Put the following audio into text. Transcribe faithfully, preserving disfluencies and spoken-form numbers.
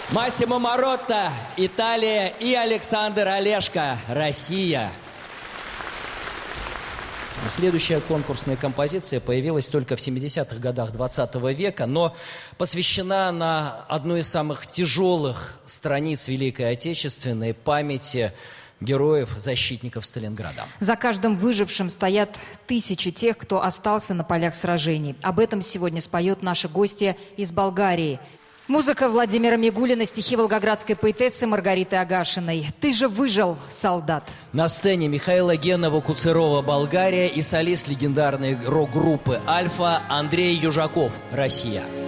Массимо Маротта, Италия, и Александр Олешко, Россия. Следующая конкурсная композиция появилась только в семидесятых годах двадцатого века, но посвящена она одной из самых тяжелых страниц Великой Отечественной памяти героев, защитников Сталинграда. За каждым выжившим стоят тысячи тех, кто остался на полях сражений. Об этом сегодня споет наша гостья из Болгарии. Музыка Владимира Мигулина, стихи волгоградской поэтессы Маргариты Агашиной. «Ты же выжил, солдат». На сцене Михаила Генова-Куцерова, Болгария, и солист легендарной рок-группы «Альфа» Андрей Южаков, Россия.